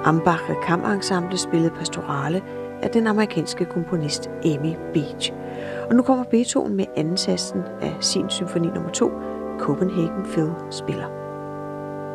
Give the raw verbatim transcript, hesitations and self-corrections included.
Ambacher Kammerensemble spillede Pastorale af den amerikanske komponist Amy Beach. Og nu kommer Beethoven med anden satsen af sin symfoni nummer to, Copenhagen Phil spiller.